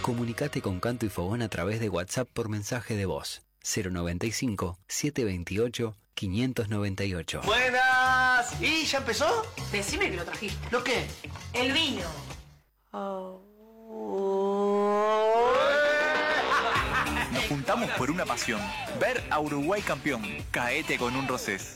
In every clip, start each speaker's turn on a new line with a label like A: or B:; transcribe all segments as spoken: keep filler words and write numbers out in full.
A: Comunicate con Canto y Fogón a través de WhatsApp por mensaje de voz. cero noventa y cinco, setecientos veintiocho, quinientos noventa y ocho.
B: ¡Buenas! ¿Y ya empezó?
C: Decime que lo trajiste.
B: ¿Lo qué?
C: El vino.
B: Oh.
D: Nos juntamos por una pasión. Ver a Uruguay campeón. Caete con un Rosés.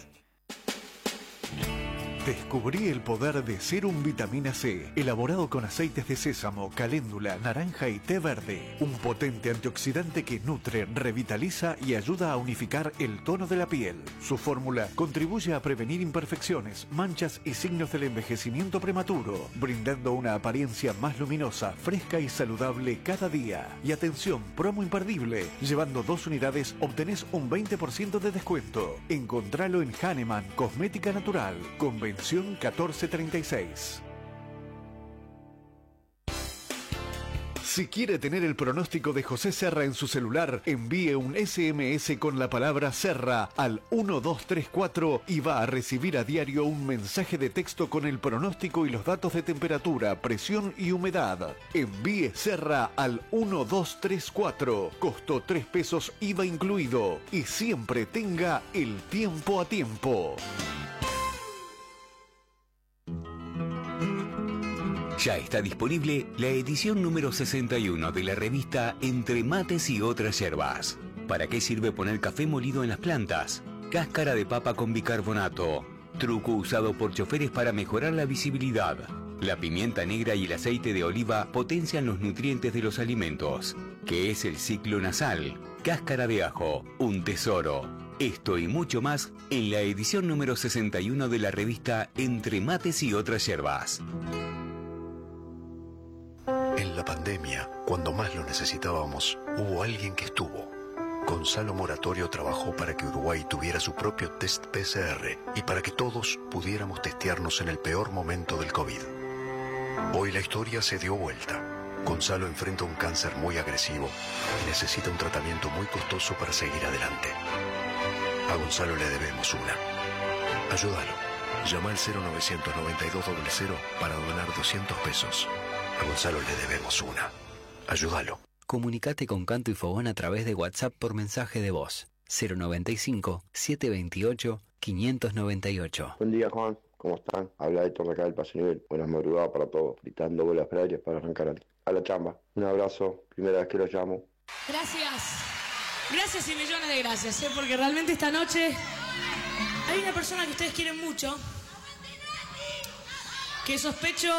E: Descubrí el poder de Serum Vitamina C, elaborado con aceites de sésamo, caléndula, naranja y té verde. Un potente antioxidante que nutre, revitaliza y ayuda a unificar el tono de la piel. Su fórmula contribuye a prevenir imperfecciones, manchas y signos del envejecimiento prematuro, brindando una apariencia más luminosa, fresca y saludable cada día. Y atención, promo imperdible. Llevando dos unidades obtenés un veinte por ciento de descuento. Encontralo en Hahnemann Cosmética Natural. Convención catorce treinta y seis. Si quiere tener el pronóstico de José Serra en su celular, envíe un ese eme ese con la palabra Serra al uno dos tres cuatro y va a recibir a diario un mensaje de texto con el pronóstico y los datos de temperatura, presión y humedad. Envíe Serra al uno dos tres cuatro. Costo tres pesos I V A incluido. Y siempre tenga el tiempo a tiempo.
F: Ya está disponible la edición número sesenta y uno de la revista Entre Mates y Otras Yerbas. ¿Para qué sirve poner café molido en las plantas? Cáscara de papa con bicarbonato. Truco usado por choferes para mejorar la visibilidad. La pimienta negra y el aceite de oliva potencian los nutrientes de los alimentos. ¿Qué es el ciclo nasal? Cáscara de ajo, un tesoro. Esto y mucho más en la edición número sesenta y uno de la revista Entre Mates y Otras Yerbas.
G: En la pandemia, cuando más lo necesitábamos, hubo alguien que estuvo. Gonzalo Moratorio trabajó para que Uruguay tuviera su propio test P C R y para que todos pudiéramos testearnos en el peor momento del COVID. Hoy la historia se dio vuelta. Gonzalo enfrenta un cáncer muy agresivo y necesita un tratamiento muy costoso para seguir adelante. A Gonzalo le debemos una. Ayúdalo. Llama al cero novecientos noventa y dos cero cero para donar doscientos pesos. A Gonzalo le debemos una. Ayúdalo.
A: Comunicate con Canto y Fogón a través de WhatsApp por mensaje de voz. cero noventa y cinco, setecientos veintiocho, quinientos noventa y ocho.
H: Buen día, Juan. ¿Cómo están? Habla de acá del Pase Nivel. Buenas madrugadas para todos. Gritando bolas aéreas para arrancar a la chamba. Un abrazo. Primera vez que lo llamo.
I: Gracias. Gracias y millones de gracias, ¿eh? Porque realmente esta noche hay una persona que ustedes quieren mucho, que sospecho...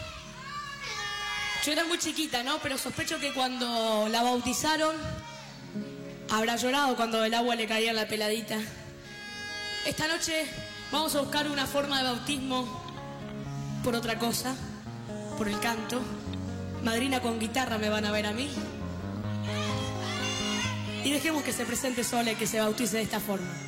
I: Yo era muy chiquita, ¿no? Pero sospecho que cuando la bautizaron habrá llorado cuando el agua le caía en la peladita. Esta noche vamos a buscar una forma de bautismo por otra cosa, por el canto. Madrina con guitarra me van a ver a mí. Y dejemos que se presente sola y que se bautice de esta forma.